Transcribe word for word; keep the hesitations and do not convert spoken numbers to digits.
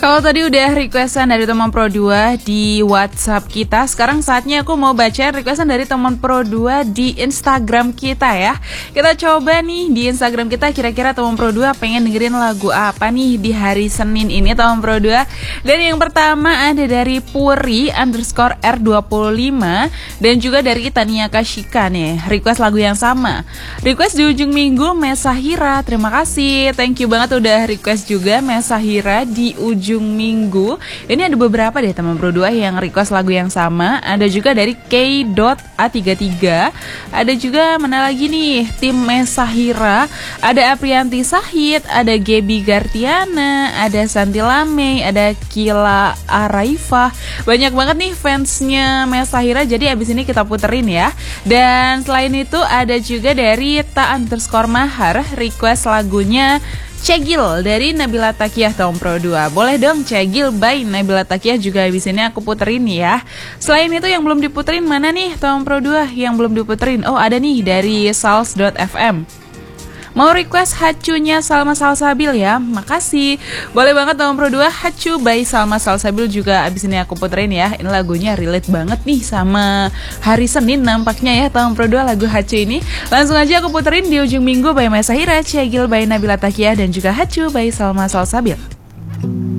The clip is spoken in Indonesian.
Kalau tadi udah requestan dari teman Pro dua di WhatsApp kita, sekarang saatnya aku mau baca requestan dari teman Pro dua di Instagram kita ya. Kita coba nih di Instagram kita, kira-kira teman Pro dua pengen dengerin lagu apa nih di hari Senin ini teman Pro dua. Dan yang pertama ada dari Puri underscore R dua puluh lima dan juga dari Tania Kashika nih, request lagu yang sama. Request di ujung minggu Mesahira, terima kasih, thank you banget udah request juga Mesahira di ujung ujung minggu. Ini ada beberapa deh teman Pro dua yang request lagu yang sama. Ada juga dari K A tiga tiga. Ada juga mana lagi nih, tim Mesahira. Ada Aprianti Sahid, ada Gaby Gartiana, ada Santi Lamei, ada Kila Araifah. Banyak banget nih fansnya Mesahira, jadi abis ini kita puterin ya. Dan selain itu ada juga dari Ta underscore Mahar, request lagunya Cegil dari Nabila Takiyah Tom Pro dua. Boleh dong Cegil by Nabila Takiyah juga habis ini aku puterin ya. Selain itu yang belum diputerin mana nih Tom Pro dua yang belum diputerin? Oh ada nih dari sals dot f m. Mau request Hacunya Salma Salsabil ya, makasih. Boleh banget Tom Pro dua, Hacu by Salma Salsabil juga abis ini aku puterin ya. Ini lagunya relate banget nih sama hari Senin nampaknya ya Tom Pro dua lagu Hacu ini. Langsung aja aku puterin di ujung minggu by Mesahira, Cegil by Nabila Takiyah dan juga Hacu by Salma Salsabil.